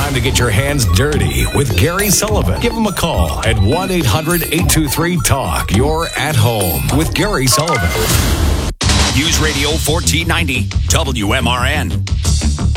time to get your hands dirty with Gary Sullivan. Give him a call at 1-800-823-TALK. You're at home with Gary Sullivan. News Radio 1490 WMRN.